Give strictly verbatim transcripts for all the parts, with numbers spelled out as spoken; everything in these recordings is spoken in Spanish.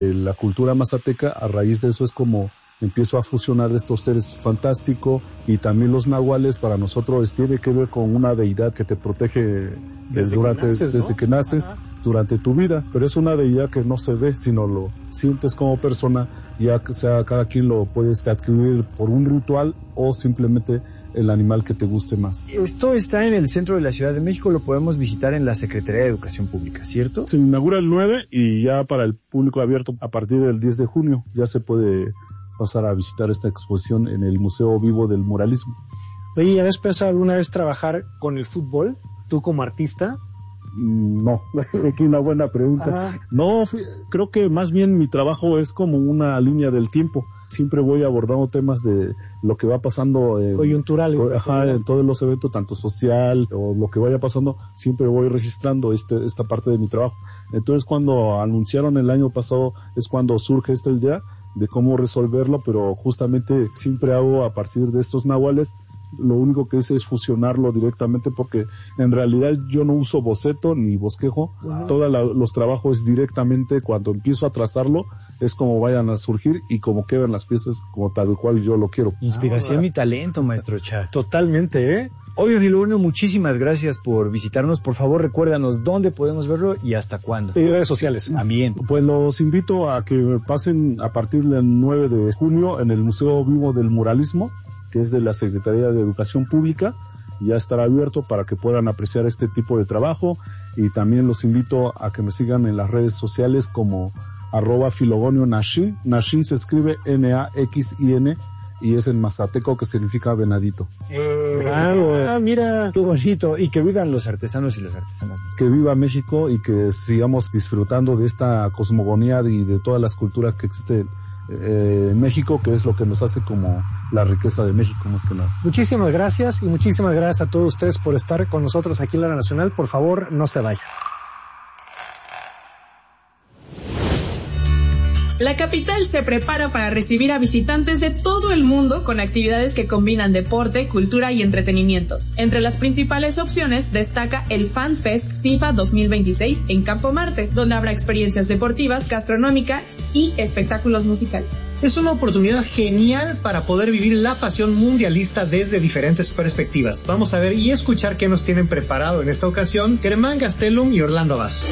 La cultura mazateca, a raíz de eso es como empiezo a fusionar estos seres fantásticos, y también los nahuales para nosotros tiene que ver con una deidad que te protege desde, durante, que, naces, desde ¿no? que naces, Ajá. durante tu vida, pero es una deidad que no se ve, sino lo sientes como persona, ya que sea cada quien lo puedes adquirir por un ritual o simplemente el animal que te guste más. Esto está en el centro de la Ciudad de México, lo podemos visitar en la Secretaría de Educación Pública, ¿cierto? Se inaugura el nueve y ya para el público abierto a partir del diez de junio ya se puede pasar a visitar esta exposición en el Museo Vivo del Muralismo. Oye, ¿habías pensado alguna vez trabajar con el fútbol, tú como artista? No, aquí una buena pregunta. Ajá. No, creo que más bien mi trabajo es como una línea del tiempo. Siempre voy abordando temas de lo que va pasando en, coyuntural, ajá, en todos los eventos, tanto social o lo que vaya pasando, siempre voy registrando este, esta parte de mi trabajo. Entonces, cuando anunciaron el año pasado es cuando surge esta idea de cómo resolverlo, pero justamente siempre hago a partir de estos nahuales. Lo único que hice es fusionarlo directamente, porque en realidad yo no uso boceto ni bosquejo. Wow. Todos los trabajos directamente, cuando empiezo a trazarlo, es como vayan a surgir y como quedan las piezas como tal cual yo lo quiero. Inspiración ah, y talento, maestro Cha. Totalmente, ¿eh? Oye, Filomeno, muchísimas gracias por visitarnos. Por favor, recuérdanos dónde podemos verlo y hasta cuándo. Y redes sociales. También. Pues los invito a que pasen a partir del nueve de junio en el Museo Vivo del Muralismo, que es de la Secretaría de Educación Pública. Ya estará abierto para que puedan apreciar este tipo de trabajo, y también los invito a que me sigan en las redes sociales como arroba Filogonio Nashin. Nashin se escribe N A X I N y es en mazateco, que significa venadito. Eh, ah, mira, qué bonito. Y que vivan los artesanos y las artesanas. Que viva México y que sigamos disfrutando de esta cosmogonía y de todas las culturas que existen eh, en México, que es lo que nos hace como la riqueza de México, más que nada. Muchísimas gracias, y muchísimas gracias a todos ustedes por estar con nosotros aquí en la Hora Nacional. Por favor, no se vayan. La capital se prepara para recibir a visitantes de todo el mundo con actividades que combinan deporte, cultura y entretenimiento. Entre las principales opciones destaca el Fan Fest FIFA dos mil veintiséis en Campo Marte, donde habrá experiencias deportivas, gastronómicas y espectáculos musicales. Es una oportunidad genial para poder vivir la pasión mundialista desde diferentes perspectivas. Vamos a ver y escuchar qué nos tienen preparado en esta ocasión Germán Gastelum y Orlando Abas.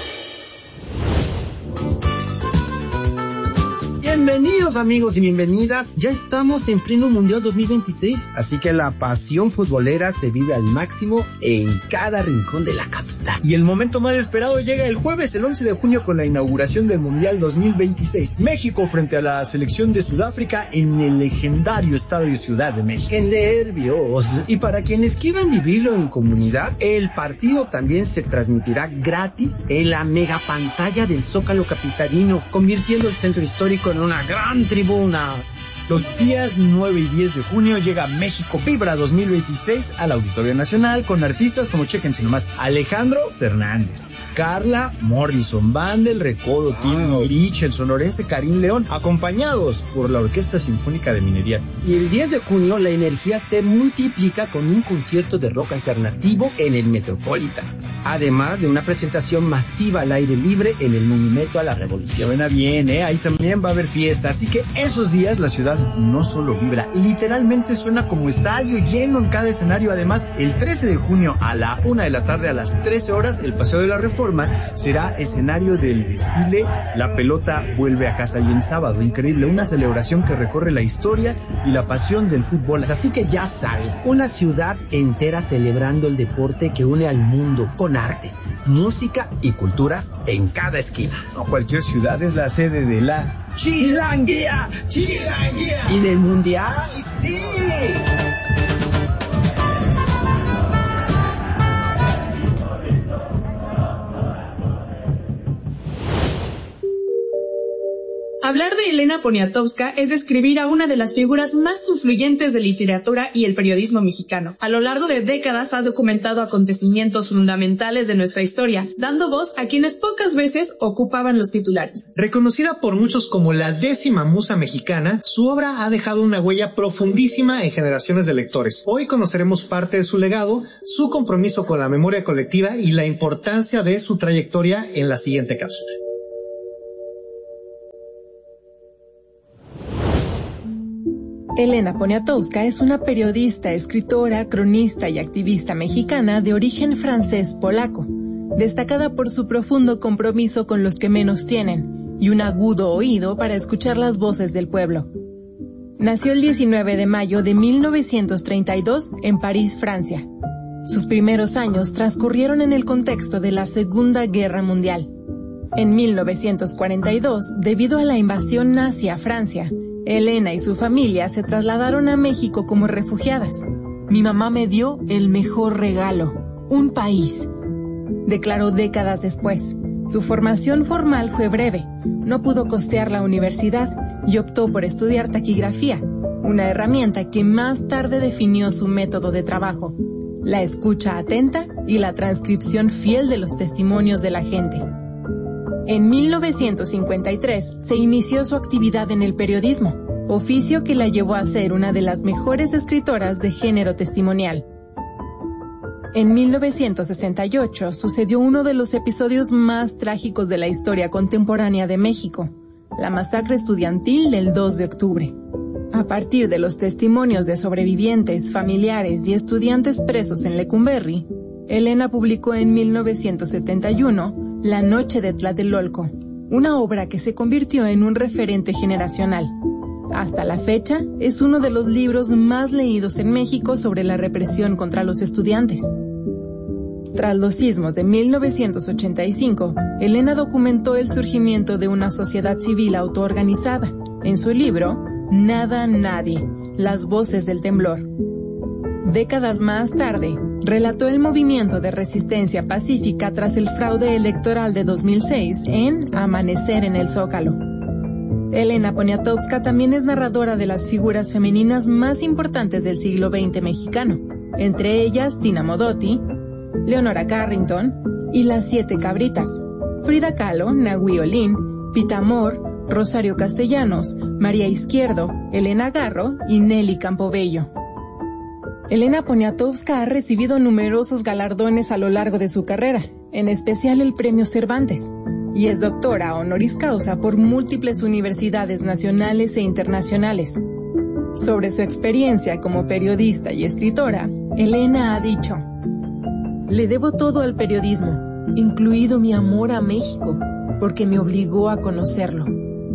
Bienvenidos amigos y bienvenidas, ya estamos en pleno Mundial dos mil veintiséis, así que la pasión futbolera se vive al máximo en cada rincón de la capital. Y el momento más esperado llega el jueves, el once de junio, con la inauguración del Mundial dos mil veintiséis. México frente a la selección de Sudáfrica en el legendario Estadio Ciudad de México. ¡Qué nervios! Y para quienes quieran vivirlo en comunidad, el partido también se transmitirá gratis en la mega pantalla del Zócalo capitalino, convirtiendo el centro histórico en una gran tribuna. Los días nueve y diez de junio llega México Vibra dos mil veintiséis al Auditorio Nacional, con artistas como, chéquense nomás, Alejandro Fernández, Carla Morrison, Banda El Recodo, Tim Rich, el sonorense Karim León, acompañados por la Orquesta Sinfónica de Minería. Y el diez de junio la energía se multiplica con un concierto de rock alternativo en el Metropolitan, además de una presentación masiva al aire libre en el Monumento a la Revolución. Suena bien, ¿eh? Ahí también va a haber fiesta, así que esos días la ciudad no solo vibra, literalmente suena como estadio lleno en cada escenario. Además, el trece de junio a la una de la tarde, a las trece horas, el Paseo de la Reforma será escenario del desfile La Pelota Vuelve a Casa. Y en sábado, increíble, una celebración que recorre la historia y la pasión del fútbol. Así que ya saben, una ciudad entera celebrando el deporte que une al mundo, con arte, música y cultura en cada esquina. No cualquier ciudad es la sede de la Chilanguía, Chilanguía. ¿Y del Mundial? ¡Sí, sí! Hablar de Elena Poniatowska es describir a una de las figuras más influyentes de literatura y el periodismo mexicano. A lo largo de décadas ha documentado acontecimientos fundamentales de nuestra historia, dando voz a quienes pocas veces ocupaban los titulares. Reconocida por muchos como la décima musa mexicana, su obra ha dejado una huella profundísima en generaciones de lectores. Hoy conoceremos parte de su legado, su compromiso con la memoria colectiva y la importancia de su trayectoria en la siguiente cápsula. Elena Poniatowska es una periodista, escritora, cronista y activista mexicana de origen francés-polaco, destacada por su profundo compromiso con los que menos tienen y un agudo oído para escuchar las voces del pueblo. Nació el diecinueve de mayo de mil novecientos treinta y dos en París, Francia. Sus primeros años transcurrieron en el contexto de la Segunda Guerra Mundial. En mil novecientos cuarenta y dos, debido a la invasión nazi a Francia, Elena y su familia se trasladaron a México como refugiadas. Mi mamá me dio el mejor regalo, un país, declaró décadas después. Su formación formal fue breve, no pudo costear la universidad y optó por estudiar taquigrafía, una herramienta que más tarde definió su método de trabajo, la escucha atenta y la transcripción fiel de los testimonios de la gente. En mil novecientos cincuenta y tres se inició su actividad en el periodismo, oficio que la llevó a ser una de las mejores escritoras de género testimonial. En mil novecientos sesenta y ocho sucedió uno de los episodios más trágicos de la historia contemporánea de México, la masacre estudiantil del dos de octubre. A partir de los testimonios de sobrevivientes, familiares y estudiantes presos en Lecumberri, Elena publicó en mil novecientos setenta y uno La Noche de Tlatelolco, una obra que se convirtió en un referente generacional. Hasta la fecha, es uno de los libros más leídos en México sobre la represión contra los estudiantes. Tras los sismos de mil novecientos ochenta y cinco, Elena documentó el surgimiento de una sociedad civil autoorganizada en su libro Nada, Nadie, las voces del temblor. Décadas más tarde, relató el movimiento de resistencia pacífica tras el fraude electoral de dos mil seis en Amanecer en el Zócalo. Elena Poniatowska también es narradora de las figuras femeninas más importantes del siglo veinte mexicano, entre ellas Tina Modotti, Leonora Carrington y Las Siete Cabritas, Frida Kahlo, Nahui Olin, Pita Amor, Rosario Castellanos, María Izquierdo, Elena Garro y Nelly Campobello. Elena Poniatowska ha recibido numerosos galardones a lo largo de su carrera, en especial el Premio Cervantes, y es doctora honoris causa por múltiples universidades nacionales e internacionales. Sobre su experiencia como periodista y escritora, Elena ha dicho: "Le debo todo al periodismo, incluido mi amor a México, porque me obligó a conocerlo".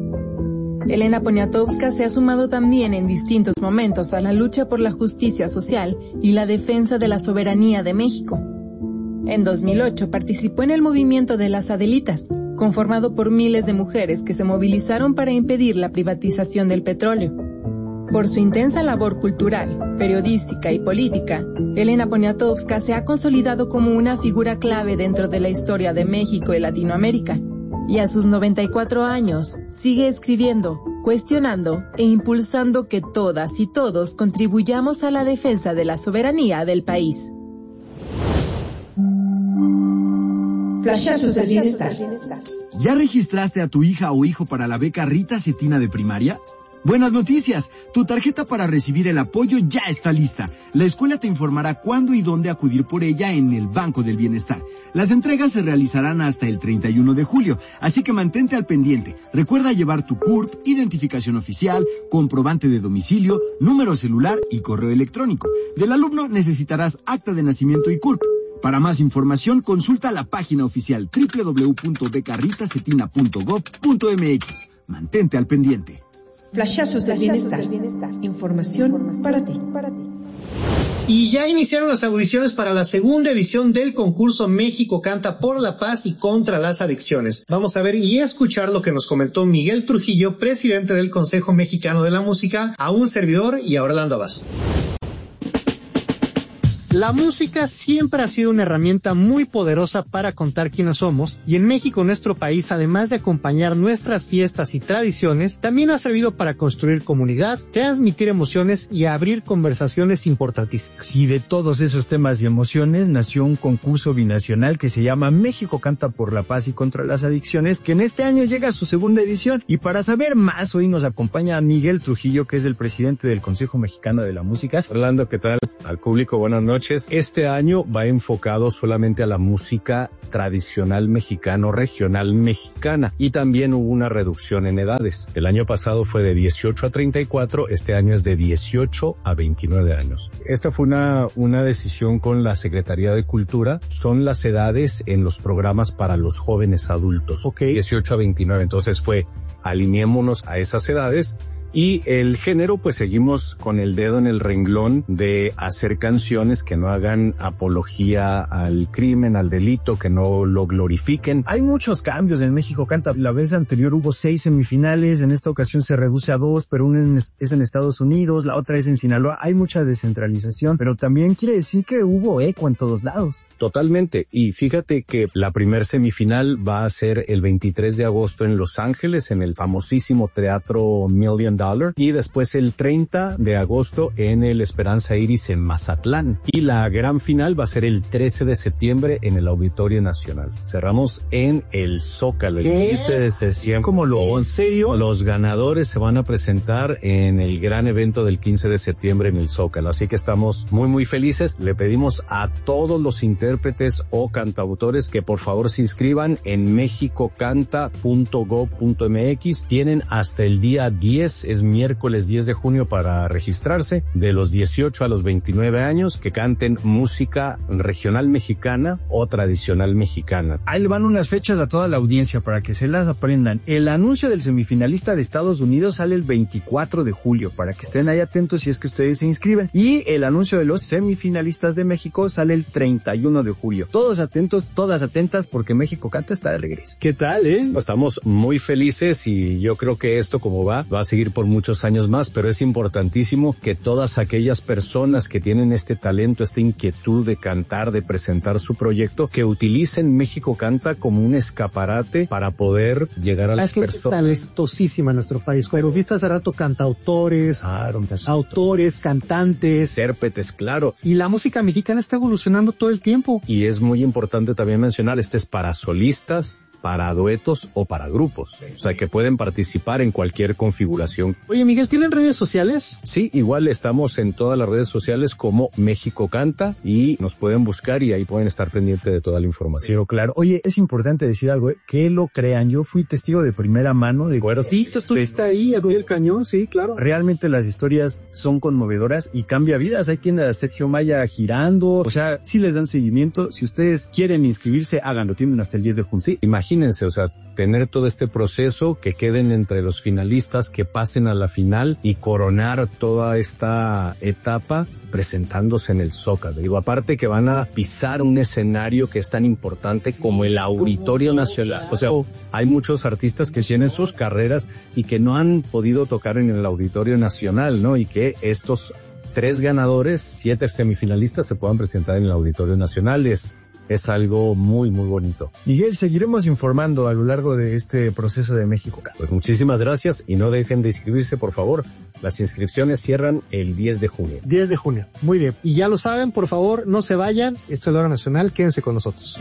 Elena Poniatowska se ha sumado también en distintos momentos a la lucha por la justicia social y la defensa de la soberanía de México. En dos mil ocho participó en el movimiento de las Adelitas, conformado por miles de mujeres que se movilizaron para impedir la privatización del petróleo. Por su intensa labor cultural, periodística y política, Elena Poniatowska se ha consolidado como una figura clave dentro de la historia de México y Latinoamérica. Y a sus noventa y cuatro años, sigue escribiendo, cuestionando e impulsando que todas y todos contribuyamos a la defensa de la soberanía del país. Flashazos del bienestar. ¿Ya registraste a tu hija o hijo para la beca Rita Cetina de primaria? Buenas noticias, tu tarjeta para recibir el apoyo ya está lista. La escuela te informará cuándo y dónde acudir por ella en el Banco del Bienestar. Las entregas se realizarán hasta el treinta y uno de julio, así que mantente al pendiente. Recuerda llevar tu C U R P, identificación oficial, comprobante de domicilio, número celular y correo electrónico. Del alumno necesitarás acta de nacimiento y C U R P. Para más información, consulta la página oficial doble u doble u doble u punto beca rita cetina punto gob punto eme equis. Mantente al pendiente. Flashazos del bienestar. Información para ti. Y ya iniciaron las audiciones para la segunda edición del concurso México Canta por la Paz y contra las Adicciones. Vamos a ver y escuchar lo que nos comentó Miguel Trujillo, presidente del Consejo Mexicano de la Música, a un servidor y a Orlando Abazo. La música siempre ha sido una herramienta muy poderosa para contar quiénes somos, y en México, nuestro país, además de acompañar nuestras fiestas y tradiciones, también ha servido para construir comunidad, transmitir emociones y abrir conversaciones importantísimas. Y de todos esos temas y emociones nació un concurso binacional que se llama México Canta por la Paz y contra las Adicciones, que en este año llega a su segunda edición. Y para saber más, hoy nos acompaña Miguel Trujillo, que es el presidente del Consejo Mexicano de la Música. Orlando, ¿qué tal? Al público, buenas noches. noches. Este año va enfocado solamente a la música tradicional mexicano, regional mexicana, y también hubo una reducción en edades. El año pasado fue de dieciocho a treinta y cuatro, este año es de dieciocho a veintinueve años. Esta fue una, una decisión con la Secretaría de Cultura, son las edades en los programas para los jóvenes adultos, okay. dieciocho a veintinueve, entonces fue alineémonos a esas edades. Y el género, pues seguimos con el dedo en el renglón de hacer canciones que no hagan apología al crimen, al delito, que no lo glorifiquen. Hay muchos cambios en México Canta. La vez anterior hubo seis semifinales, en esta ocasión se reduce a dos, pero una es en Estados Unidos, la otra es en Sinaloa. Hay mucha descentralización, pero también quiere decir que hubo eco en todos lados. Totalmente. Y fíjate que la primer semifinal va a ser el veintitrés de agosto en Los Ángeles, en el famosísimo Teatro Million Dollar, y después el treinta de agosto en el Esperanza Iris en Mazatlán, y la gran final va a ser el trece de septiembre en el Auditorio Nacional. Cerramos en el Zócalo el quince de septiembre. ¿Cómo lo? ¿En serio? Los ganadores se van a presentar en el gran evento del quince de septiembre en el Zócalo, así que estamos muy muy felices. Le pedimos a todos los intérpretes o cantautores que por favor se inscriban en mexico canta punto gov punto m x. Tienen hasta el día diez, es miércoles diez de junio para registrarse, de los dieciocho a los veintinueve años, que canten música regional mexicana o tradicional mexicana. Ahí le van unas fechas a toda la audiencia para que se las aprendan. El anuncio del semifinalista de Estados Unidos sale el veinticuatro de julio, para que estén ahí atentos si es que ustedes se inscriben. Y el anuncio de los semifinalistas de México sale el treinta y uno de julio. Todos atentos, todas atentas, porque México Canta está de regreso. ¿Qué tal, eh? Estamos muy felices y yo creo que esto, como va, va a seguir por muchos años más, pero es importantísimo que todas aquellas personas que tienen este talento, esta inquietud de cantar, de presentar su proyecto, que utilicen México Canta como un escaparate para poder llegar a las personas. Es talentosísima en nuestro país, pero viste hace rato cantautores, claro, autores, cantantes, intérpretes, claro. Y la música mexicana está evolucionando todo el tiempo. Y es muy importante también mencionar, este es para solistas, para duetos o para grupos, o sea que pueden participar en cualquier configuración. Oye, Miguel, ¿tienen redes sociales? Sí, igual estamos en todas las redes sociales como México Canta y nos pueden buscar y ahí pueden estar pendientes de toda la información. Pero claro, oye, es importante decir algo, ¿eh? Que lo crean, yo fui testigo de primera mano de... Bueno, sí, tú estuviste ahí, al del cañón, sí, claro. Realmente las historias son conmovedoras y cambia vidas. Ahí tiene a Sergio Maya girando, o sea, sí les dan seguimiento. Si ustedes quieren inscribirse, háganlo, tienen hasta el diez de junio. Sí, imagínense, o sea, tener todo este proceso, que queden entre los finalistas, que pasen a la final y coronar toda esta etapa presentándose en el Zócalo. Digo, aparte que van a pisar un escenario que es tan importante como el Auditorio Nacional. O sea, hay muchos artistas que tienen sus carreras y que no han podido tocar en el Auditorio Nacional, ¿no? Y que estos tres ganadores, siete semifinalistas se puedan presentar en el Auditorio Nacional. Es Es algo muy, muy bonito. Miguel, seguiremos informando a lo largo de este proceso de México Canta. Pues muchísimas gracias y no dejen de inscribirse, por favor. Las inscripciones cierran el diez de junio. diez de junio, muy bien. Y ya lo saben, por favor, no se vayan. Esto es la Hora Nacional, quédense con nosotros.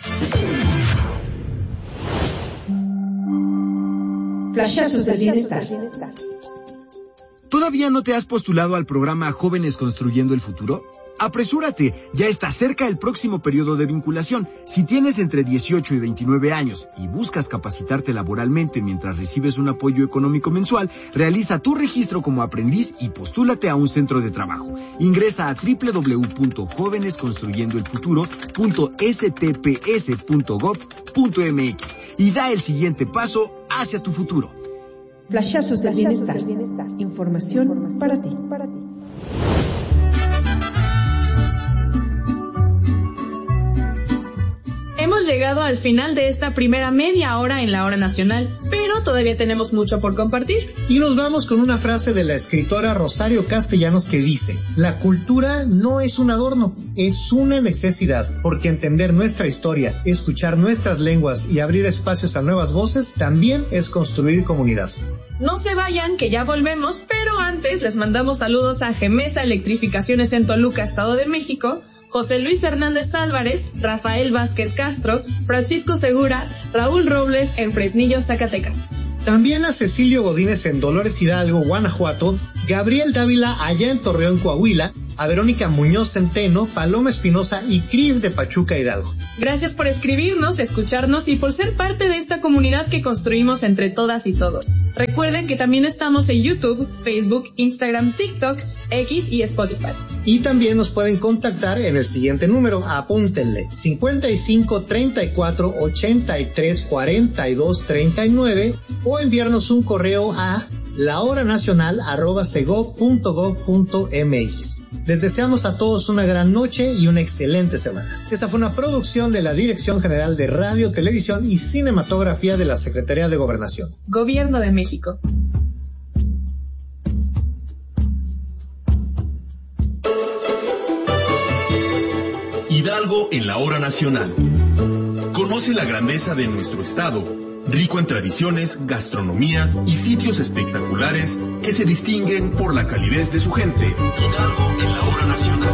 Flashazos del bienestar. ¿Todavía no te has postulado al programa Jóvenes Construyendo el Futuro? Apresúrate, ya está cerca el próximo periodo de vinculación. Si tienes entre dieciocho y veintinueve años y buscas capacitarte laboralmente mientras recibes un apoyo económico mensual, realiza tu registro como aprendiz y postúlate a un centro de trabajo. Ingresa a doble u doble u doble u punto jóvenes construyendo el futuro punto s t p s punto gov punto m x y da el siguiente paso hacia tu futuro. Flashazos del bienestar. Información para ti. Hemos llegado al final de esta primera media hora en la Hora Nacional, pero todavía tenemos mucho por compartir. Y nos vamos con una frase de la escritora Rosario Castellanos que dice: la cultura no es un adorno, es una necesidad, porque entender nuestra historia, escuchar nuestras lenguas y abrir espacios a nuevas voces también es construir comunidad. No se vayan, que ya volvemos, pero antes les mandamos saludos a Gemesa Electrificaciones en Toluca, Estado de México, José Luis Hernández Álvarez, Rafael Vázquez Castro, Francisco Segura, Raúl Robles en Fresnillo, Zacatecas. También a Cecilio Godínez en Dolores Hidalgo, Guanajuato, Gabriel Dávila allá en Torreón, Coahuila, a Verónica Muñoz Centeno, Paloma Espinosa y Cris de Pachuca Hidalgo. Gracias por escribirnos, escucharnos y por ser parte de esta comunidad que construimos entre todas y todos. Recuerden que también estamos en YouTube, Facebook, Instagram, TikTok, X y Spotify. Y también nos pueden contactar en el siguiente número, apúntenle, cincuenta y cinco, treinta y cuatro, ochenta y tres, cuarenta y dos, treinta y nueve o enviarnos un correo a lahoranacional arroba sego punto gob punto mx. Les deseamos a todos una gran noche y una excelente semana. Esta fue una producción de la Dirección General de Radio, Televisión y Cinematografía de la Secretaría de Gobernación. Gobierno de México. Hidalgo en la hora nacional. Conoce la grandeza de nuestro estado, rico en tradiciones, gastronomía y sitios espectaculares que se distinguen por la calidez de su gente. Hidalgo en la hora nacional.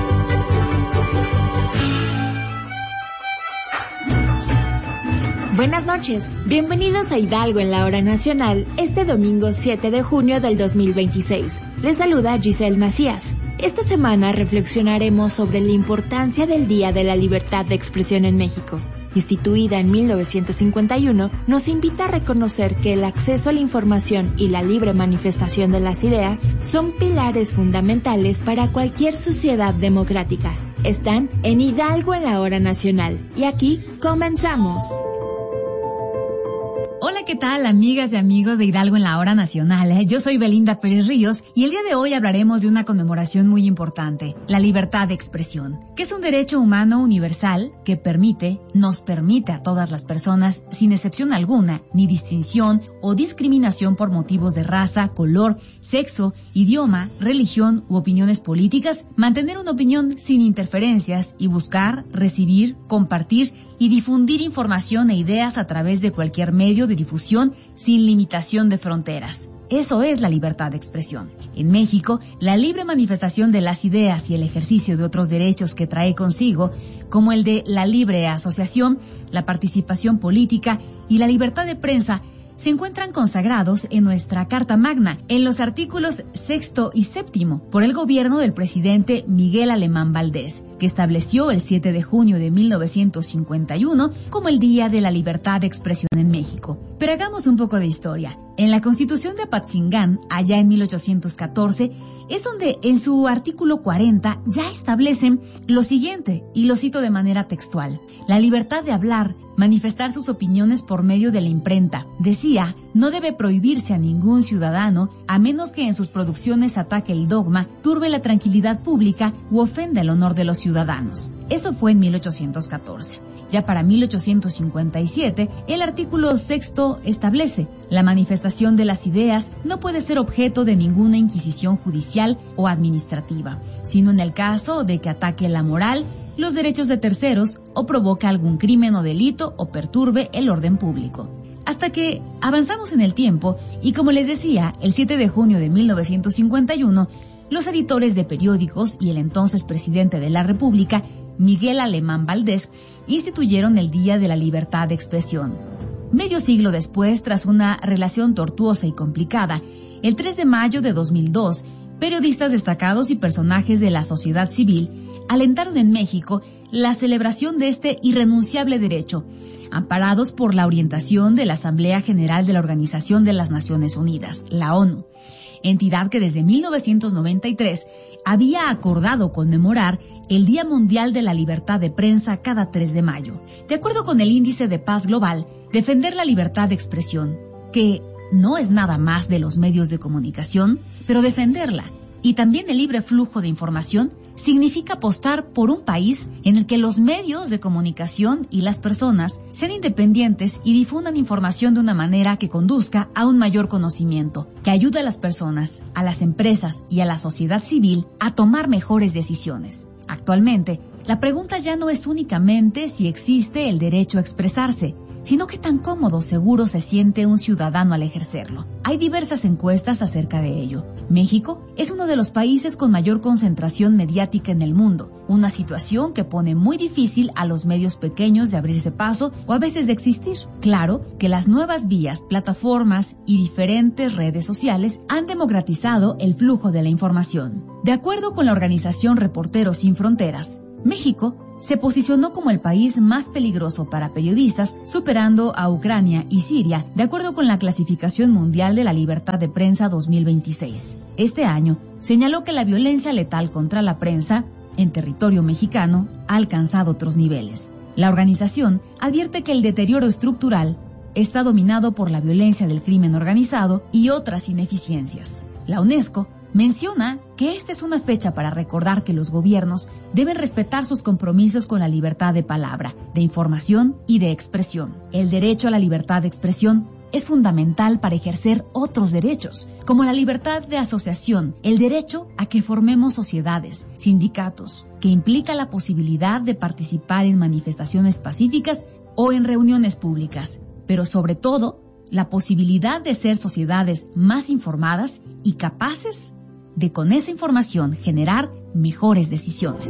Buenas noches, bienvenidos a Hidalgo en la hora nacional, este domingo siete de junio del dos mil veintiséis. Les saluda Giselle Macías. Esta semana reflexionaremos sobre la importancia del Día de la Libertad de Expresión en México. Instituida en mil novecientos cincuenta y uno, nos invita a reconocer que el acceso a la información y la libre manifestación de las ideas son pilares fundamentales para cualquier sociedad democrática. Están en Hidalgo en la hora nacional. Y aquí comenzamos. Hola, ¿qué tal, amigas y amigos de Hidalgo en la hora nacional? Yo soy Belinda Pérez Ríos y el día de hoy hablaremos de una conmemoración muy importante, la libertad de expresión, que es un derecho humano universal que permite, nos permite a todas las personas, sin excepción alguna, ni distinción o discriminación por motivos de raza, color, sexo, idioma, religión u opiniones políticas, mantener una opinión sin interferencias y buscar, recibir, compartir y difundir información e ideas a través de cualquier medio de difusión sin limitación de fronteras. Eso es la libertad de expresión. En México, la libre manifestación de las ideas y el ejercicio de otros derechos que trae consigo, como el de la libre asociación, la participación política y la libertad de prensa, se encuentran consagrados en nuestra Carta Magna, en los artículos sexto y séptimo, por el gobierno del presidente Miguel Alemán Valdés, que estableció el siete de junio de mil novecientos cincuenta y uno como el Día de la Libertad de Expresión en México. Pero hagamos un poco de historia. En la Constitución de Apatzingán, allá en mil ochocientos catorce, es donde en su artículo cuarenta ya establecen lo siguiente, y lo cito de manera textual: la libertad de hablar, manifestar sus opiniones por medio de la imprenta. Decía, no debe prohibirse a ningún ciudadano, a menos que en sus producciones ataque el dogma, turbe la tranquilidad pública u ofenda el honor de los ciudadanos. Eso fue en mil ochocientos catorce. Ya para mil ochocientos cincuenta y siete, el artículo sexto establece, la manifestación de las ideas no puede ser objeto de ninguna inquisición judicial o administrativa, sino en el caso de que ataque la moral, los derechos de terceros o provoca algún crimen o delito o perturbe el orden público. Hasta que avanzamos en el tiempo y, como les decía, el siete de junio de mil novecientos cincuenta y uno, los editores de periódicos y el entonces presidente de la República, Miguel Alemán Valdés, instituyeron el Día de la Libertad de Expresión. Medio siglo después, tras una relación tortuosa y complicada, el tres de mayo de dos mil dos, periodistas destacados y personajes de la sociedad civil alentaron en México la celebración de este irrenunciable derecho, amparados por la orientación de la Asamblea General de la Organización de las Naciones Unidas, la ONU, entidad que desde mil novecientos noventa y tres había acordado conmemorar el Día Mundial de la Libertad de Prensa cada tres de mayo. De acuerdo con el Índice de Paz Global, defender la libertad de expresión, que no es nada más de los medios de comunicación, pero defenderla, y también el libre flujo de información, significa apostar por un país en el que los medios de comunicación y las personas sean independientes y difundan información de una manera que conduzca a un mayor conocimiento, que ayude a las personas, a las empresas y a la sociedad civil a tomar mejores decisiones. Actualmente, la pregunta ya no es únicamente si existe el derecho a expresarse, sino qué tan cómodo, seguro se siente un ciudadano al ejercerlo. Hay diversas encuestas acerca de ello. México es uno de los países con mayor concentración mediática en el mundo, una situación que pone muy difícil a los medios pequeños de abrirse paso o a veces de existir. Claro que las nuevas vías, plataformas y diferentes redes sociales han democratizado el flujo de la información. De acuerdo con la organización Reporteros Sin Fronteras, México se posicionó como el país más peligroso para periodistas, superando a Ucrania y Siria, de acuerdo con la Clasificación Mundial de la Libertad de Prensa dos mil veintiséis. Este año señaló que la violencia letal contra la prensa en territorio mexicano ha alcanzado otros niveles. La organización advierte que el deterioro estructural está dominado por la violencia del crimen organizado y otras ineficiencias. La UNESCO menciona que esta es una fecha para recordar que los gobiernos deben respetar sus compromisos con la libertad de palabra, de información y de expresión. El derecho a la libertad de expresión es fundamental para ejercer otros derechos, como la libertad de asociación, el derecho a que formemos sociedades, sindicatos, que implica la posibilidad de participar en manifestaciones pacíficas o en reuniones públicas, pero sobre todo, la posibilidad de ser sociedades más informadas y capaces de con esa información generar mejores decisiones.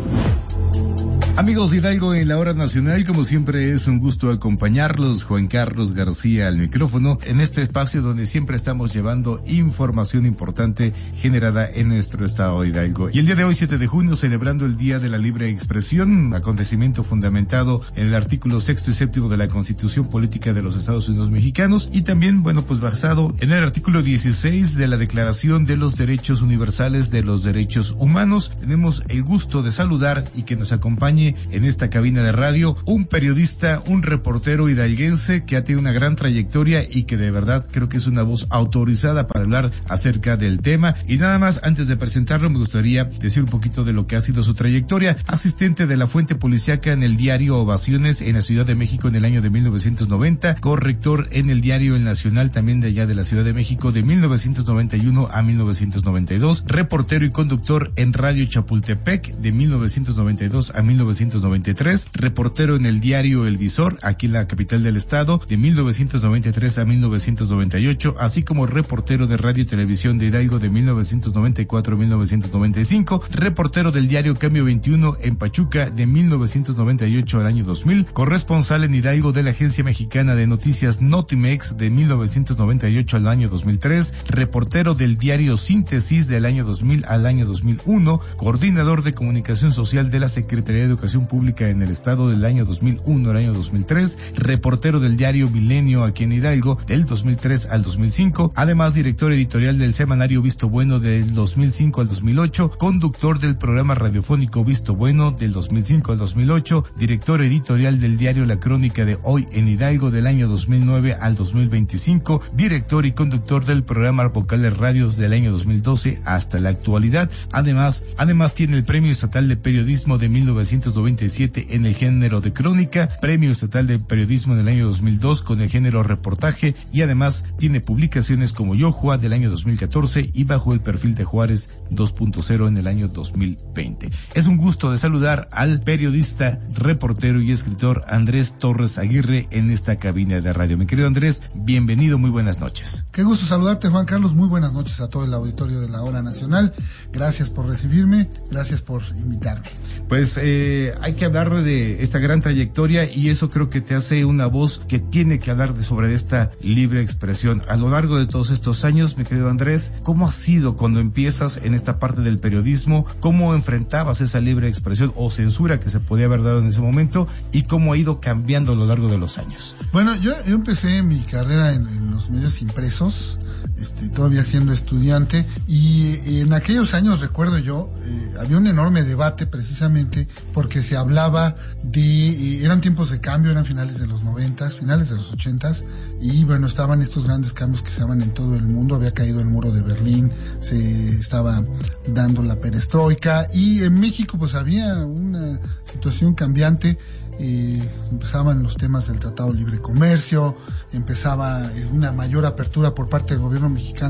Amigos de Hidalgo en la Hora Nacional, como siempre es un gusto acompañarlos, Juan Carlos García al micrófono, en este espacio donde siempre estamos llevando información importante generada en nuestro estado de Hidalgo. Y el día de hoy, siete de junio, celebrando el Día de la Libre Expresión, acontecimiento fundamentado en el artículo sexto y séptimo de la Constitución Política de los Estados Unidos Mexicanos, y también, bueno, pues basado en el artículo dieciséis de la Declaración de los Derechos Universales de los Derechos Humanos. Tenemos el gusto de saludar y que nos acompañe en esta cabina de radio un periodista, un reportero hidalguense que ha tenido una gran trayectoria y que de verdad creo que es una voz autorizada para hablar acerca del tema. Y nada más, antes de presentarlo, me gustaría decir un poquito de lo que ha sido su trayectoria. Asistente de la Fuente Policiaca en el diario Ovaciones en la Ciudad de México en el año de mil novecientos noventa, corrector en el diario El Nacional también de allá de la Ciudad de México de mil novecientos noventa y uno a mil novecientos noventa y dos, reportero y conductor en Radio Chapultepec de mil novecientos noventa y dos a mil novecientos noventa y tres, reportero en el diario El Visor, aquí en la capital del estado, de mil novecientos noventa y tres a mil novecientos noventa y ocho, así como reportero de Radio y Televisión de Hidalgo de mil novecientos noventa y cuatro a mil novecientos noventa y cinco, reportero del diario Cambio veintiuno en Pachuca de mil novecientos noventa y ocho al año dos mil, corresponsal en Hidalgo de la Agencia Mexicana de Noticias Notimex de mil novecientos noventa y ocho al año dos mil tres, reportero del diario Síntesis del año dos mil al año dos mil uno, coordinador de comunicación social de la Secretaría de Educación Pública en el estado del año dos mil uno al año dos mil tres, reportero del diario Milenio aquí en Hidalgo del dos mil tres al dos mil cinco, además director editorial del semanario Visto Bueno del dos mil cinco al dos mil ocho, conductor del programa radiofónico Visto Bueno del dos mil cinco al dos mil ocho, director editorial del diario La Crónica de Hoy en Hidalgo del año dos mil nueve al dos mil veinticinco, director y conductor del programa Vocales Radios del año dos mil doce hasta la actualidad. Además, además tiene el Premio Estatal de Periodismo de mil novecientos noventa y siete en el género de crónica, Premio Estatal de Periodismo en el año dos mil dos con el género reportaje, y además tiene publicaciones como Yohua del año dos mil catorce y Bajo el Perfil de Juárez dos punto cero en el año dos mil veinte. Es un gusto de saludar al periodista, reportero y escritor Andrés Torres Aguirre en esta cabina de radio. Mi querido Andrés, bienvenido, muy buenas noches. Qué gusto saludarte, Juan Carlos, muy buenas noches a todo el auditorio de la Hora Nacional. Gracias por recibirme, gracias por invitarme. Pues eh, hay que hablar de esta gran trayectoria y eso creo que te hace una voz que tiene que hablar de sobre esta libre expresión. A lo largo de todos estos años, mi querido Andrés, ¿cómo ha sido cuando empiezas en esta parte del periodismo? ¿Cómo enfrentabas esa libre expresión o censura que se podía haber dado en ese momento? ¿Y cómo ha ido cambiando a lo largo de los años? Bueno, yo, yo empecé mi carrera en, en los medios impresos, este, todavía siendo estudiante, y, y en aquellos años, recuerdo yo, eh, había un enorme debate precisamente porque se hablaba de, eh, eran tiempos de cambio, eran finales de los noventas, finales de los ochentas, y bueno, estaban estos grandes cambios que se daban en todo el mundo, había caído el muro de Berlín, se estaba dando la perestroika, y en México pues había una situación cambiante. Eh, empezaban los temas del Tratado de Libre Comercio, empezaba eh, una mayor apertura por parte del gobierno mexicano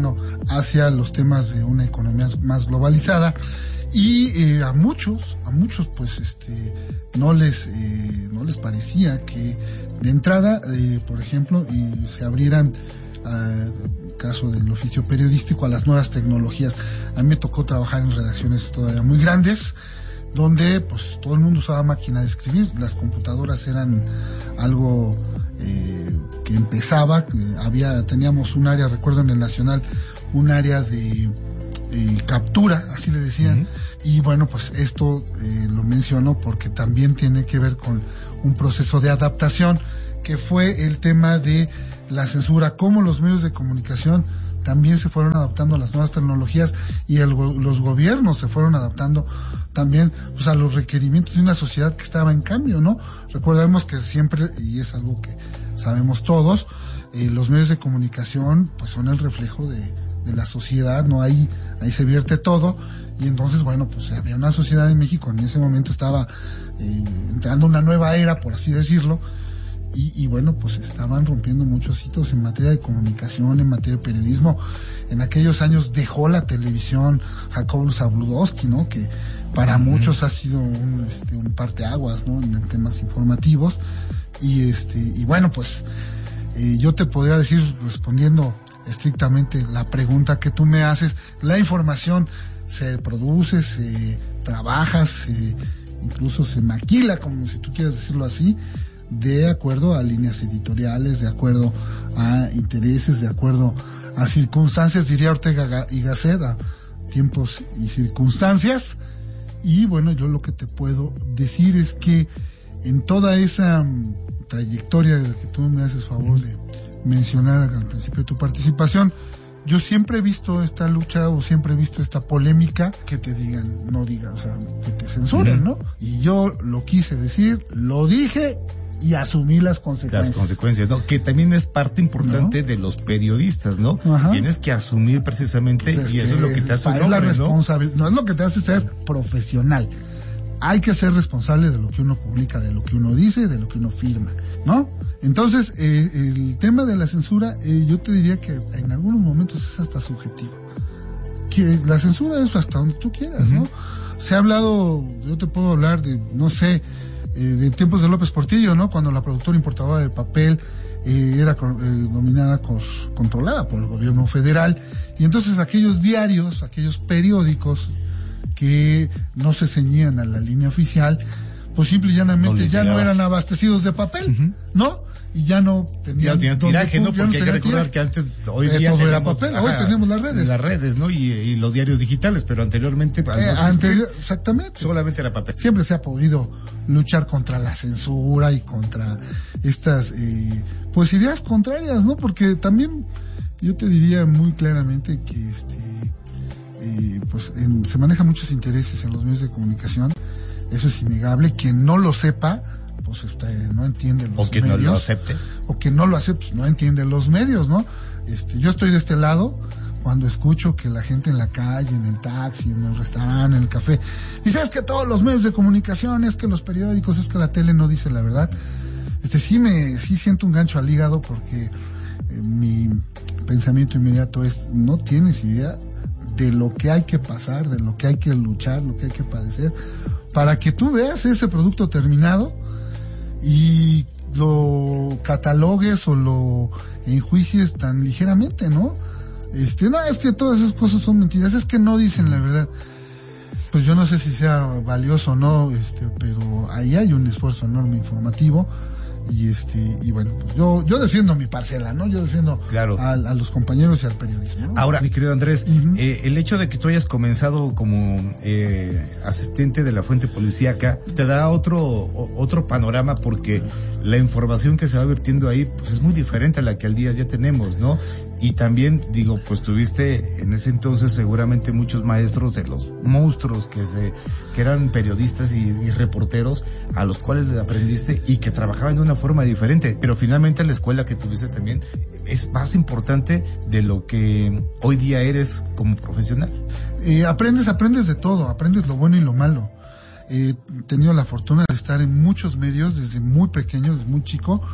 hacia los temas de una economía más globalizada. Y eh, a muchos, a muchos pues este no les eh, no les parecía que de entrada, eh, por ejemplo, eh, se abrieran, eh, caso del oficio periodístico, a las nuevas tecnologías. A mí me tocó trabajar en redacciones todavía muy grandes, donde pues todo el mundo usaba máquina de escribir, las computadoras eran algo eh, que empezaba, que había, teníamos un área, recuerdo en el Nacional, un área de Eh, captura, así le decían. Uh-huh. Y bueno, pues esto eh, lo menciono porque también tiene que ver con un proceso de adaptación, que fue el tema de la censura, cómo los medios de comunicación también se fueron adaptando a las nuevas tecnologías y el, los gobiernos se fueron adaptando también pues, a los requerimientos de una sociedad que estaba en cambio, ¿no? Recordemos que siempre, y es algo que sabemos todos, eh, los medios de comunicación pues son el reflejo de de la sociedad, no ahí ahí se vierte todo, y entonces bueno, pues había una sociedad en México, en ese momento estaba eh, entrando una nueva era, por así decirlo, y, y bueno, pues estaban rompiendo muchos hitos en materia de comunicación, en materia de periodismo. En aquellos años dejó la televisión Jacobo Zabludowski, ¿no? Que para uh-huh. muchos ha sido un, este, un parteaguas, ¿no? En temas informativos, y este, y bueno, pues eh, yo te podría decir, respondiendo estrictamente la pregunta que tú me haces, la información se produce, se trabaja, se incluso se maquila, como si tú quieras decirlo así, de acuerdo a líneas editoriales, de acuerdo a intereses, de acuerdo a circunstancias, diría Ortega y Gasset, a tiempos y circunstancias. Y bueno, yo lo que te puedo decir es que en toda esa trayectoria de que tú me haces favor de mencionar al principio de tu participación, yo siempre he visto esta lucha o siempre he visto esta polémica, que te digan, no digas, o sea, que te censuren, uh-huh. ¿no? Y yo lo quise decir, lo dije y asumí las consecuencias. Las consecuencias, ¿no? Que también es parte importante ¿no? de los periodistas, ¿no? Ajá. Tienes que asumir precisamente, pues y eso es lo que te hace un hombre, la responsabilidad, ¿no? No es lo que te hace ser profesional. Hay que ser responsable de lo que uno publica, de lo que uno dice, de lo que uno firma, ¿no? Entonces, eh, el tema de la censura, eh, yo te diría que en algunos momentos es hasta subjetivo. Que la censura es hasta donde tú quieras, uh-huh. ¿no? Se ha hablado, yo te puedo hablar de, no sé, eh, de tiempos de López Portillo, ¿no? Cuando la productora importadora de papel eh, era eh, dominada, cos, controlada por el gobierno federal, y entonces aquellos diarios, aquellos periódicos que no se ceñían a la línea oficial, pues simple y llanamente no ya no eran abastecidos de papel, uh-huh. ¿no? Y ya no tenían, ya no tenían tiraje, ¿no? Porque no hay que recordar que antes, hoy día todo tenemos, era papel, ajá, hoy tenemos las redes. Las redes, ¿no? Y, y los diarios digitales, pero anteriormente... Eh, anterior, exactamente. Solamente era papel. Siempre se ha podido luchar contra la censura y contra estas, eh, pues ideas contrarias, ¿no? Porque también yo te diría muy claramente que este, eh, pues en, se manejan muchos intereses en los medios de comunicación. Eso es innegable. Quien no lo sepa, pues este, no entiende los medios. O que no lo acepte. O que no lo acepte, pues no entiende los medios, ¿no? Este, yo estoy de este lado cuando escucho que la gente en la calle, en el taxi, en el restaurante, en el café, dice, es que todos los medios de comunicación, es que los periódicos, es que la tele no dice la verdad. Este, sí me, sí siento un gancho al hígado porque eh, mi pensamiento inmediato es, no tienes idea de lo que hay que pasar, de lo que hay que luchar, lo que hay que padecer, para que tú veas ese producto terminado y lo catalogues o lo enjuicies tan ligeramente, ¿no? Este, no, es que todas esas cosas son mentiras, es que no dicen la verdad. Pues yo no sé si sea valioso o no, este, pero ahí hay un esfuerzo enorme informativo. Y este, y bueno, pues yo, yo defiendo mi parcela, ¿no? Yo defiendo claro. a, a los compañeros y al periodismo, ¿no? Ahora, mi querido Andrés, uh-huh. eh, el hecho de que tú hayas comenzado como eh, asistente de la fuente policíaca te da otro o, otro panorama, porque la información que se va vertiendo ahí pues es muy diferente a la que al día ya tenemos, ¿no? Y también, digo, pues tuviste en ese entonces seguramente muchos maestros de los monstruos que se que eran periodistas y, y reporteros a los cuales le aprendiste y que trabajaban de una forma diferente, pero finalmente la escuela que tuviste también es más importante de lo que hoy día eres como profesional. Eh, aprendes, aprendes de todo, aprendes lo bueno y lo malo. Eh, he tenido la fortuna de estar en muchos medios desde muy pequeño, desde muy chico,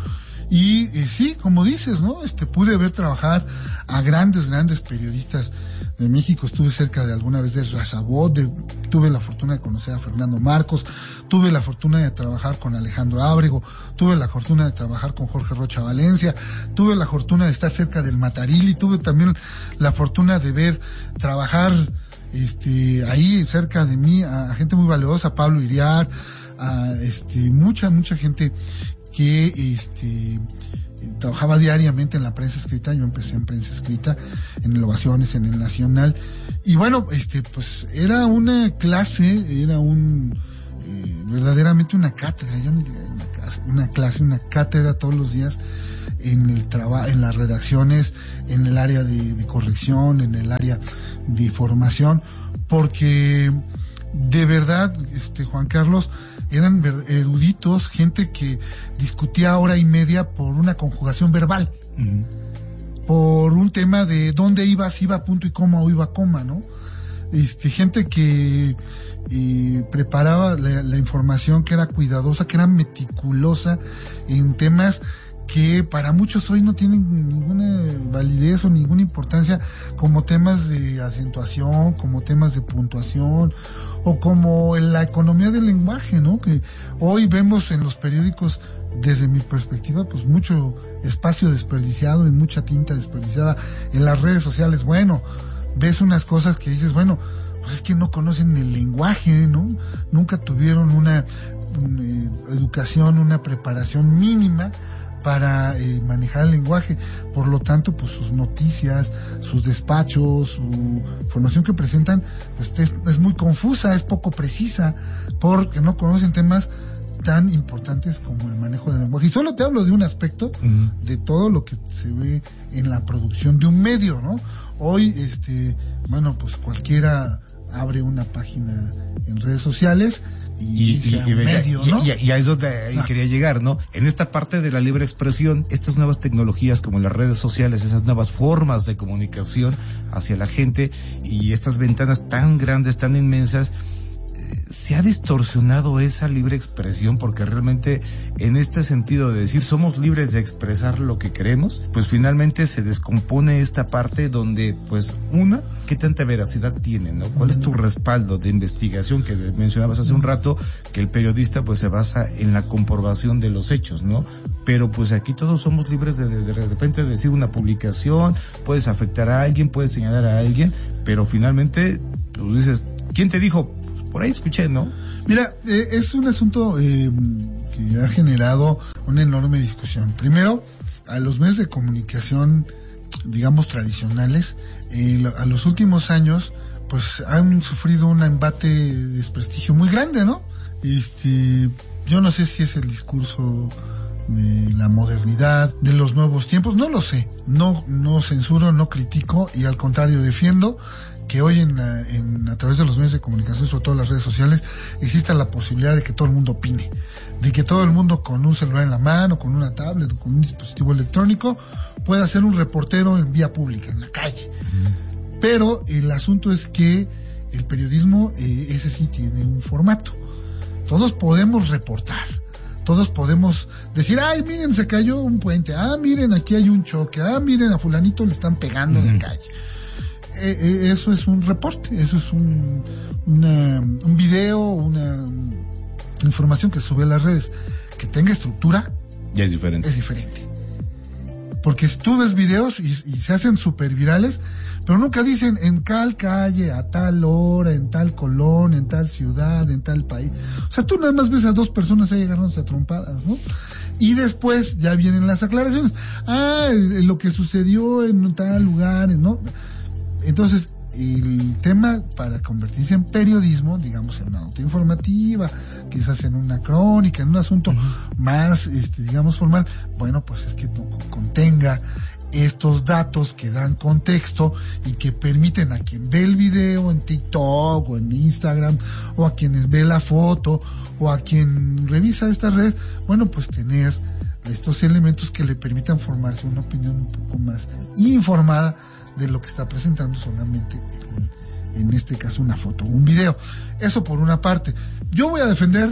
Y eh, sí, como dices, ¿no? Este, pude ver trabajar a grandes, grandes periodistas de México. Estuve cerca de alguna vez de Rashabot, de, tuve la fortuna de conocer a Fernando Marcos, tuve la fortuna de trabajar con Alejandro Ábrego, tuve la fortuna de trabajar con Jorge Rocha Valencia, tuve la fortuna de estar cerca del Matarili, tuve también la fortuna de ver trabajar este ahí cerca de mí a, a gente muy valiosa, Pablo Iriar, a este mucha, mucha gente que este trabajaba diariamente en la prensa escrita. Yo empecé en prensa escrita, en el Ovaciones, en el Nacional, y bueno, este pues era una clase, era un eh, verdaderamente una cátedra, yo no diría una clase, una clase, una cátedra todos los días en el trabajo, en las redacciones, en el área de, de corrección, en el área de formación, porque de verdad, este Juan Carlos, eran eruditos, gente que discutía hora y media por una conjugación verbal, uh-huh. por un tema de dónde iba, si iba a punto y coma o iba a coma, ¿no? Este, gente que eh, preparaba la, la información, que era cuidadosa, que era meticulosa en temas que para muchos hoy no tienen ninguna validez o ninguna importancia, como temas de acentuación, como temas de puntuación, o como en la economía del lenguaje, ¿no? Que hoy vemos en los periódicos, desde mi perspectiva, pues mucho espacio desperdiciado y mucha tinta desperdiciada en las redes sociales. Bueno, ves unas cosas que dices, bueno, pues es que no conocen el lenguaje, ¿no? Nunca tuvieron una, una eh, educación, una preparación mínima para eh, manejar el lenguaje. Por lo tanto, pues sus noticias, sus despachos, su información que presentan, pues es, es muy confusa, es poco precisa, porque no conocen temas tan importantes como el manejo del lenguaje. Y solo te hablo de un aspecto uh-huh. de todo lo que se ve en la producción de un medio, ¿no? Hoy, este, bueno, pues cualquiera abre una página en redes sociales y, y, y, y, medio, y, ¿no? y, y ahí es donde ah. quería llegar, ¿no? En esta parte de la libre expresión, estas nuevas tecnologías como las redes sociales, esas nuevas formas de comunicación hacia la gente y estas ventanas tan grandes, tan inmensas, se ha distorsionado esa libre expresión, porque realmente en este sentido de decir somos libres de expresar lo que queremos, pues finalmente se descompone esta parte donde, pues, una, ¿qué tanta veracidad tiene, no? ¿Cuál es tu respaldo de investigación? Que mencionabas hace un rato que el periodista pues se basa en la comprobación de los hechos, ¿no? Pero pues aquí todos somos libres de de, de, de repente decir una publicación, puedes afectar a alguien, puedes señalar a alguien, pero finalmente, pues dices, ¿quién te dijo? Por ahí escuché, ¿no? Mira, eh, es un asunto eh, que ha generado una enorme discusión. Primero, a los medios de comunicación, digamos, tradicionales, eh, a los últimos años, pues han sufrido un embate de desprestigio muy grande, ¿no? Este, yo no sé si es el discurso de la modernidad, de los nuevos tiempos, no lo sé. No, no censuro, no critico, y al contrario defiendo que hoy en, la, en a través de los medios de comunicación, sobre todo las redes sociales, exista la posibilidad de que todo el mundo opine, de que todo el mundo con un celular en la mano, con una tablet, con un dispositivo electrónico, pueda ser un reportero en vía pública, en la calle. Mm. Pero el asunto es que el periodismo, eh, ese sí tiene un formato. Todos podemos reportar, todos podemos decir, ay, miren, se cayó un puente, ah, miren, aquí hay un choque, ah, miren, a fulanito le están pegando mm. en la calle. Eh, eso es un reporte, eso es un una, un video, una información que sube a las redes. Que tenga estructura, ya es diferente. Es diferente. Porque si tú ves videos y, y se hacen súper virales, pero nunca dicen en tal calle, a tal hora, en tal colón, en tal ciudad, en tal país. O sea, tú nada más ves a dos personas ahí agarrándose a trompadas, ¿no? Y después ya vienen las aclaraciones. Ah, lo que sucedió en tal lugar, ¿no? Entonces, el tema para convertirse en periodismo, digamos en una nota informativa, quizás en una crónica, en un asunto más, este, digamos, formal, bueno, pues es que no contenga estos datos que dan contexto y que permiten a quien ve el video en TikTok o en Instagram, o a quienes ve la foto, o a quien revisa estas redes, bueno, pues tener estos elementos que le permitan formarse una opinión un poco más informada de lo que está presentando solamente el, en este caso una foto o un video. Eso por una parte. Yo voy a defender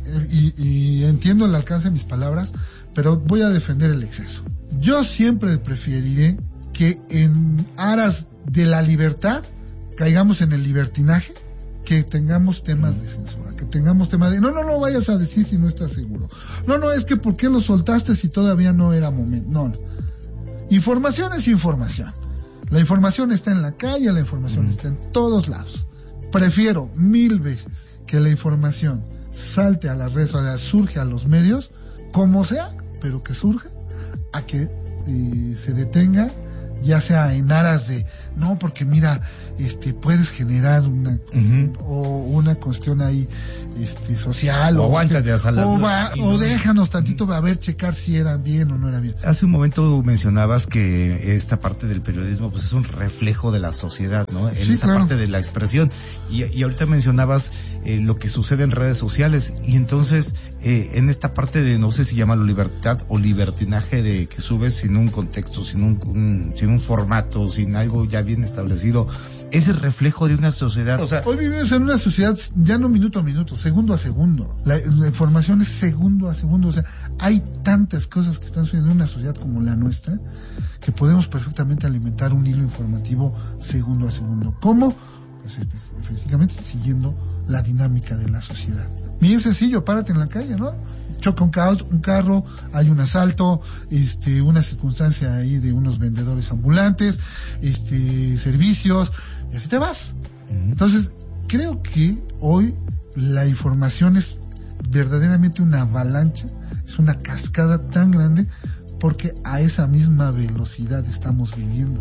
y, y entiendo el alcance de mis palabras, pero voy a defender el exceso. Yo siempre preferiré que en aras de la libertad caigamos en el libertinaje, que tengamos temas de censura, que tengamos temas de no, no lo vayas a decir si no estás seguro. No, no, es que ¿por qué lo soltaste si todavía no era momento? No, no. Información es información. La información está en la calle, la información mm. está en todos lados. Prefiero mil veces que la información salte a las redes sociales, surge a los medios, como sea, pero que surja, a que eh, se detenga, ya sea en aras de no, porque mira, este puedes generar una uh-huh. o una cuestión ahí este social o, o aguántate a salar, o, va, o no. déjanos tantito uh-huh. a ver checar si era bien o no era bien. Hace un momento mencionabas que esta parte del periodismo pues es un reflejo de la sociedad, ¿no? En sí, esa claro. parte de la expresión y, y ahorita mencionabas eh, lo que sucede en redes sociales y entonces eh, en esta parte de no sé si llamarlo libertad o libertinaje de que subes sin un contexto, sin un, un sin un formato, sin algo ya bien establecido, es el reflejo de una sociedad. O sea, hoy vivimos en una sociedad ya no minuto a minuto, segundo a segundo. La, la información es segundo a segundo. O sea, hay tantas cosas que están sucediendo en una sociedad como la nuestra que podemos perfectamente alimentar un hilo informativo segundo a segundo. ¿Cómo? Pues efectivamente siguiendo la dinámica de la sociedad. Bien sencillo, párate en la calle, ¿no? Choca un, ca- un carro, hay un asalto, este, una circunstancia ahí de unos vendedores ambulantes, este, servicios, y así te vas. Uh-huh. Entonces, creo que hoy la información es verdaderamente una avalancha, es una cascada tan grande, porque a esa misma velocidad estamos viviendo.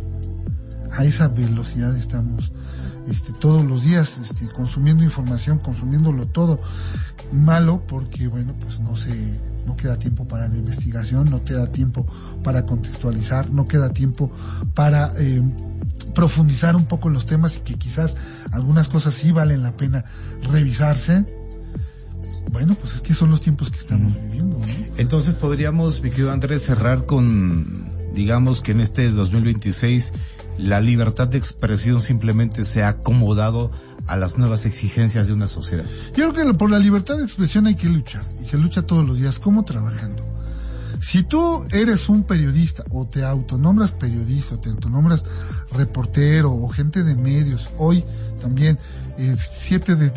A esa velocidad estamos este, todos los días este, consumiendo información, consumiéndolo todo. Malo porque, bueno, pues no se, no queda tiempo para la investigación, no queda tiempo para contextualizar, no queda tiempo para eh, profundizar un poco en los temas y que quizás algunas cosas sí valen la pena revisarse. Bueno, pues es que son los tiempos que estamos mm. viviendo, ¿no? Entonces podríamos, mi querido Andrés, cerrar con, digamos que en este dos mil veintiséis la libertad de expresión simplemente se ha acomodado a las nuevas exigencias de una sociedad. Yo creo que por la libertad de expresión hay que luchar, y se lucha todos los días. ¿Cómo? Trabajando. Si tú eres un periodista, o te autonombras periodista, o te autonombras reportero, o gente de medios, hoy también, el siete de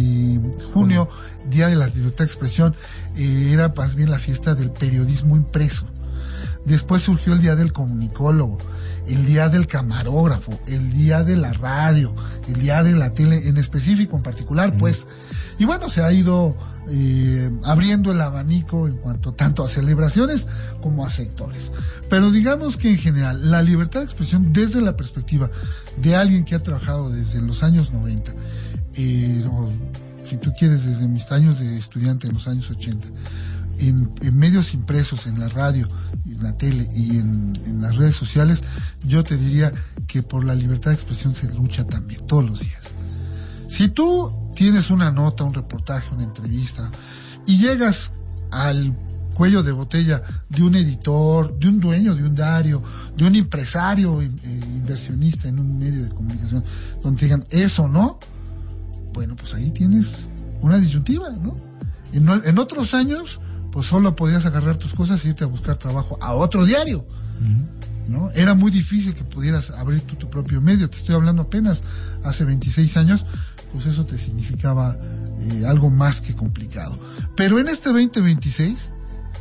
junio, Día de la Libertad de Expresión, eh, era más bien la fiesta del periodismo impreso. Después surgió el Día del Comunicólogo, el Día del Camarógrafo, el Día de la Radio, el Día de la Tele, en específico, en particular, pues. Y bueno, se ha ido eh, abriendo el abanico en cuanto tanto a celebraciones como a sectores. Pero digamos que en general, la libertad de expresión desde la perspectiva de alguien que ha trabajado desde los años noventa, eh, o si tú quieres desde mis años de estudiante en los años ochenta, En, en medios impresos, en la radio, en la tele y en, en las redes sociales, yo te diría que por la libertad de expresión se lucha también, todos los días. Si tú tienes una nota, un reportaje, una entrevista, y llegas al cuello de botella de un editor, de un dueño de un diario, de un empresario eh, inversionista en un medio de comunicación, donde te digan eso no, bueno, pues ahí tienes una disyuntiva, ¿no? En, en otros años, pues solo podías agarrar tus cosas e irte a buscar trabajo a otro diario, uh-huh. ¿no? Era muy difícil que pudieras abrir tú tu propio medio. Te estoy hablando apenas hace veintiséis años, pues eso te significaba eh, algo más que complicado. Pero en este veinte veintiséis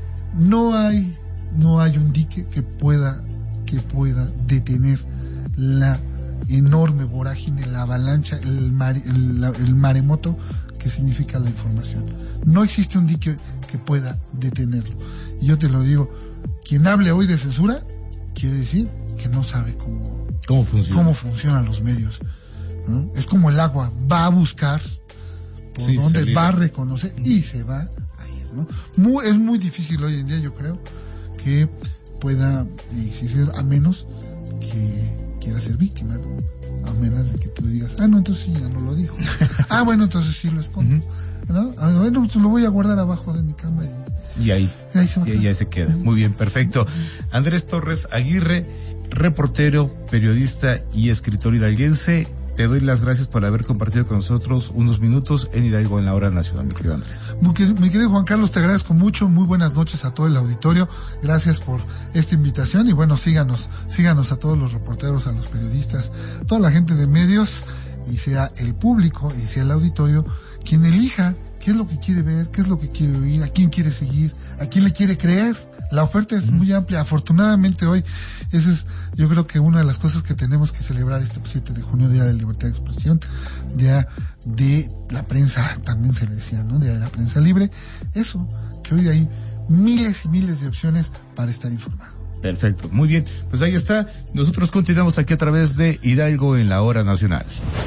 no hay no hay un dique que pueda que pueda detener la enorme vorágine, la avalancha, el, mar, el, el maremoto que significa la información. No existe un dique que pueda detenerlo. Y yo te lo digo, quien hable hoy de censura, quiere decir que no sabe cómo, ¿Cómo funciona? cómo funcionan los medios, ¿no? Es como el agua, va a buscar por sí, dónde salida. Va a reconocer y se va a ir, ¿no? Muy, es muy difícil hoy en día, yo creo, que pueda existir, a menos que quiera ser víctima, ¿no? A menos de que tú digas, ah, no, entonces sí, ya no lo dijo. Ah, bueno, entonces sí lo escondo. Uh-huh. ¿No? Ah, bueno, pues lo voy a guardar abajo de mi cama y, y ahí, y ahí se, y ahí se queda. Muy bien, perfecto. Andrés Torres Aguirre, reportero, periodista y escritor hidalguense, te doy las gracias por haber compartido con nosotros unos minutos en Hidalgo en la Hora Nacional, mi querido Andrés. Mi querido Juan Carlos, te agradezco mucho, muy buenas noches a todo el auditorio, gracias por esta invitación y bueno, síganos, síganos a todos los reporteros, a los periodistas, toda la gente de medios, y sea el público y sea el auditorio quien elija qué es lo que quiere ver, qué es lo que quiere oír, a quién quiere seguir, a quién le quiere creer. La oferta es muy amplia. Afortunadamente hoy, esa es yo creo que una de las cosas que tenemos que celebrar este siete de junio, Día de la Libertad de Expresión, Día de la Prensa, también se le decía, ¿no? Día de la Prensa Libre. Eso, que hoy hay miles y miles de opciones para estar informado. Perfecto, muy bien. Pues ahí está. Nosotros continuamos aquí a través de Hidalgo en la Hora Nacional.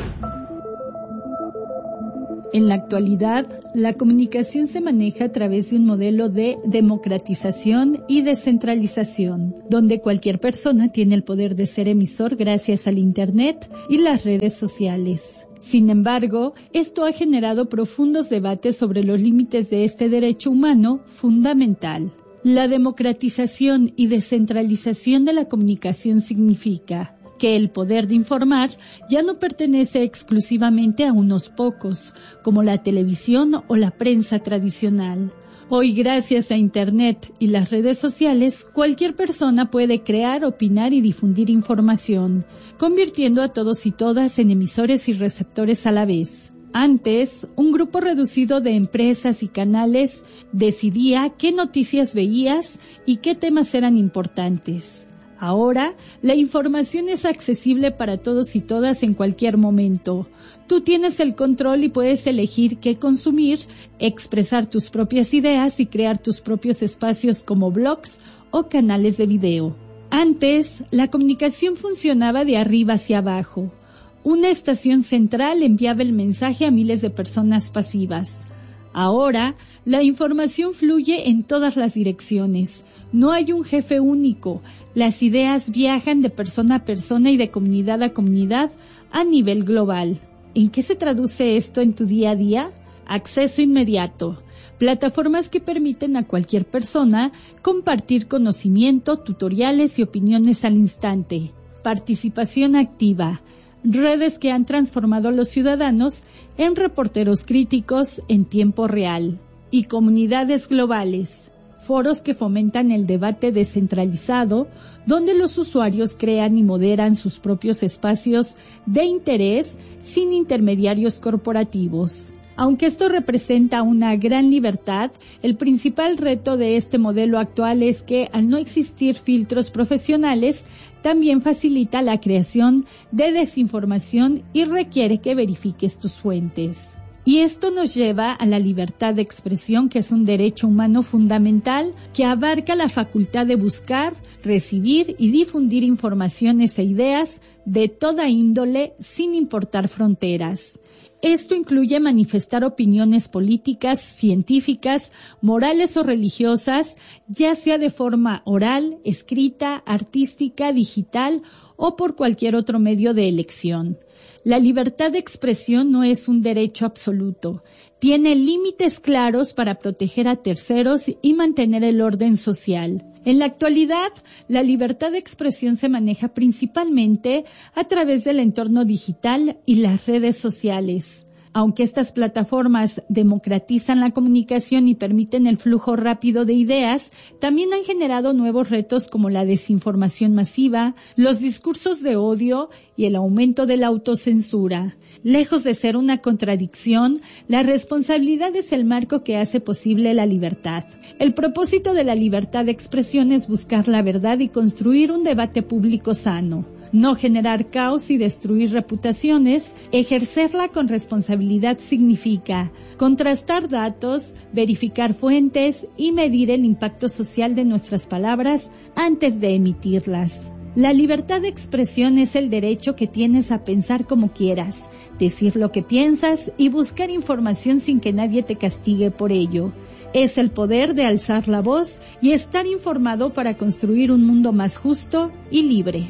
En la actualidad, la comunicación se maneja a través de un modelo de democratización y descentralización, donde cualquier persona tiene el poder de ser emisor gracias al Internet y las redes sociales. Sin embargo, esto ha generado profundos debates sobre los límites de este derecho humano fundamental. La democratización y descentralización de la comunicación significa que el poder de informar ya no pertenece exclusivamente a unos pocos, como la televisión o la prensa tradicional. Hoy, gracias a Internet y las redes sociales, cualquier persona puede crear, opinar y difundir información, convirtiendo a todos y todas en emisores y receptores a la vez. Antes, un grupo reducido de empresas y canales decidía qué noticias veías y qué temas eran importantes. Ahora, la información es accesible para todos y todas en cualquier momento. Tú tienes el control y puedes elegir qué consumir, expresar tus propias ideas y crear tus propios espacios como blogs o canales de video. Antes, la comunicación funcionaba de arriba hacia abajo. Una estación central enviaba el mensaje a miles de personas pasivas. Ahora, la información fluye en todas las direcciones. No hay un jefe único. Las ideas viajan de persona a persona y de comunidad a comunidad a nivel global. ¿En qué se traduce esto en tu día a día? Acceso inmediato. Plataformas que permiten a cualquier persona compartir conocimiento, tutoriales y opiniones al instante. Participación activa. Redes que han transformado a los ciudadanos en reporteros críticos en tiempo real. Y comunidades globales. Foros que fomentan el debate descentralizado, donde los usuarios crean y moderan sus propios espacios de interés sin intermediarios corporativos. Aunque esto representa una gran libertad, el principal reto de este modelo actual es que, al no existir filtros profesionales, también facilita la creación de desinformación y requiere que verifiques tus fuentes. Y esto nos lleva a la libertad de expresión, que es un derecho humano fundamental que abarca la facultad de buscar, recibir y difundir informaciones e ideas de toda índole sin importar fronteras. Esto incluye manifestar opiniones políticas, científicas, morales o religiosas, ya sea de forma oral, escrita, artística, digital o por cualquier otro medio de elección. La libertad de expresión no es un derecho absoluto. Tiene límites claros para proteger a terceros y mantener el orden social. En la actualidad, la libertad de expresión se maneja principalmente a través del entorno digital y las redes sociales. Aunque estas plataformas democratizan la comunicación y permiten el flujo rápido de ideas, también han generado nuevos retos como la desinformación masiva, los discursos de odio y el aumento de la autocensura. Lejos de ser una contradicción, la responsabilidad es el marco que hace posible la libertad. El propósito de la libertad de expresión es buscar la verdad y construir un debate público sano. No generar caos y destruir reputaciones. Ejercerla con responsabilidad significa contrastar datos, verificar fuentes y medir el impacto social de nuestras palabras antes de emitirlas. La libertad de expresión es el derecho que tienes a pensar como quieras, decir lo que piensas y buscar información sin que nadie te castigue por ello. Es el poder de alzar la voz y estar informado para construir un mundo más justo y libre.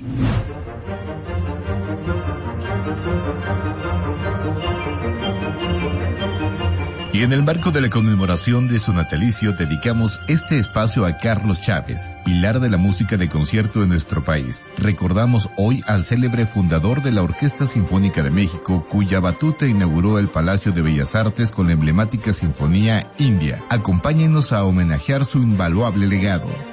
Y en el marco de la conmemoración de su natalicio dedicamos este espacio a Carlos Chávez, pilar de la música de concierto en nuestro país. Recordamos hoy al célebre fundador de la Orquesta Sinfónica de México, cuya batuta inauguró el Palacio de Bellas Artes con la emblemática Sinfonía India. Acompáñenos a homenajear su invaluable legado.